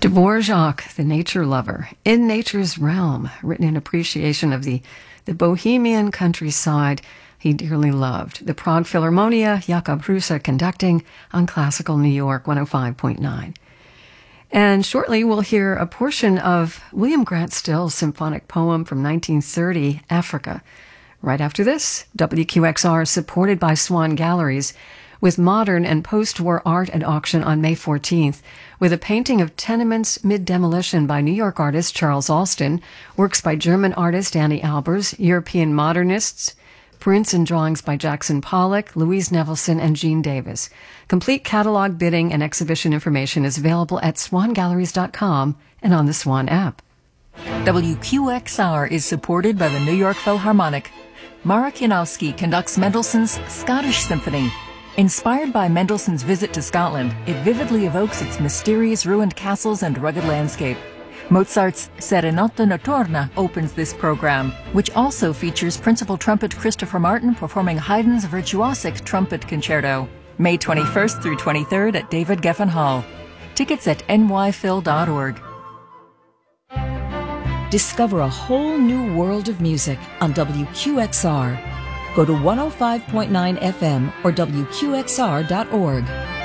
Dvorak, the nature lover, in nature's realm, written in appreciation of the bohemian countryside he dearly loved. The Prague Philharmonia, Jakub Hrusa conducting on Classical New York 105.9. And shortly we'll hear a portion of William Grant Still's symphonic poem from 1930, Africa. Right after this, WQXR, supported by Swan Galleries, with modern and post-war art at auction on May 14th, with a painting of Tenements Mid-Demolition by New York artist Charles Alston, works by German artist Annie Albers, European modernists, prints and drawings by Jackson Pollock, Louise Nevelson, and Jean Davis. Complete catalog bidding and exhibition information is available at swangalleries.com and on the Swan app. WQXR is supported by the New York Philharmonic. Mara Kianowski conducts Mendelssohn's Scottish Symphony. Inspired by Mendelssohn's visit to Scotland, it vividly evokes its mysterious ruined castles and rugged landscape. Mozart's Serenata Notturna opens this program, which also features principal trumpet Christopher Martin performing Haydn's Virtuosic Trumpet Concerto, May 21st through 23rd at David Geffen Hall. Tickets at nyphil.org. Discover a whole new world of music on WQXR. Go to 105.9 FM or WQXR.org.